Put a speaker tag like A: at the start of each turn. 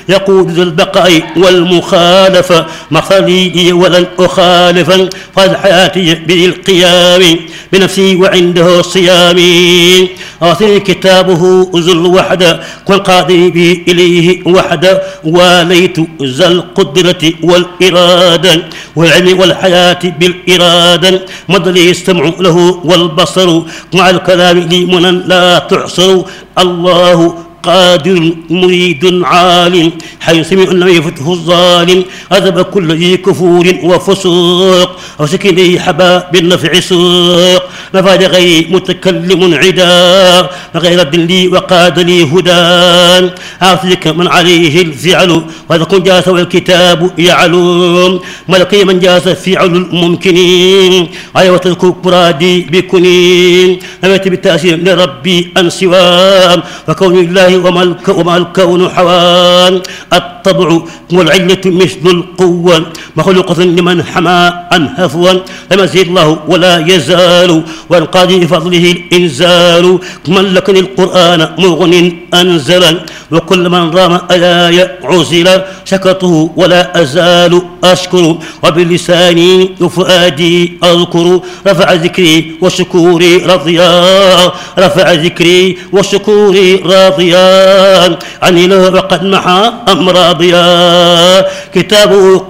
A: يقود ذو البقاء والمخالفة مقصدي لي ولن أخالفا قد حياتي بالقيام بنفسي وعنده صيامي أعطني كتابه ذو الوحدة والقاضي به إليه وحدة واليت ذا القدرة والإرادة والعلم والحياة بالإرادة مد لي السمع له والبصر مع الكلام لي منا لا تحصر الله قادر مريد عالم حي سميع لم يفته الظالم أذب كل ذي كفور وفسوق وسكني حبا بالنفع سوق نفى لغير متكلم عدا غير لي وقاد لي هدى أعطيك من عليه الفعل وإذا كن جاس والكتاب يعلم ملكي من جاس فعل الممكنين أيوة الكبرادي بكنين نبت بالتأثير لربي أن سوام فكون الله وما الكون حوان الطبع والعلة مثل القوة مخلوقة لمن حمى عن هفوا لم يزل الله ولا يزال والقاضي بفضله الإنزال ملكني القرآن مغن أنزلا وكل من رام آية عزل شكرته ولا أزال أشكر وبلساني وفؤادي أذكر رفع ذكري وشكوري رضيان رفع ذكري وشكوري راضيان عني له وقد محى أمراضيا كتابه